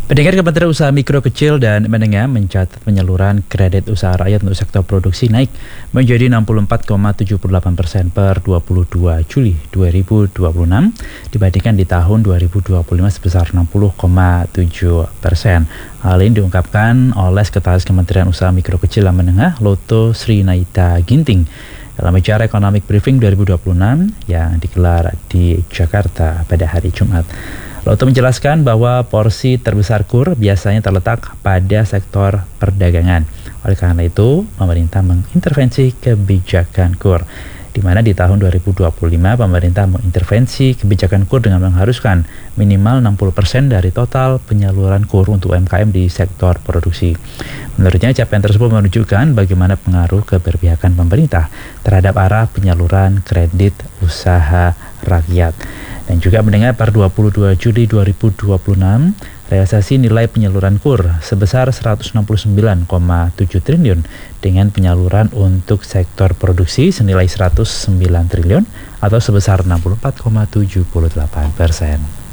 Pendengar, Kementerian Usaha Mikro Kecil dan Menengah mencatat penyaluran kredit usaha rakyat untuk sektor produksi naik menjadi 64,78% per 22 Juli 2026 dibandingkan di tahun 2025 sebesar 60,7%. Hal ini diungkapkan oleh Sekretaris Kementerian Usaha Mikro Kecil dan Menengah, Loto Sri Naita Ginting, dalam acara Economic Briefing 2026 yang digelar di Jakarta pada hari Jumat. Loto menjelaskan bahwa porsi terbesar KUR biasanya terletak pada sektor perdagangan. Oleh karena itu, pemerintah mengintervensi kebijakan KUR, di mana di tahun 2025 pemerintah mengintervensi kebijakan KUR dengan mengharuskan minimal 60% dari total penyaluran KUR untuk UMKM di sektor produksi. Menurutnya, capaian tersebut menunjukkan bagaimana pengaruh keberpihakan pemerintah terhadap arah penyaluran kredit usaha rakyat. Dan juga mendengar per 22 Juli 2026, realisasi nilai penyaluran KUR sebesar 169,7 triliun dengan penyaluran untuk sektor produksi senilai 109 triliun atau sebesar 64,78%.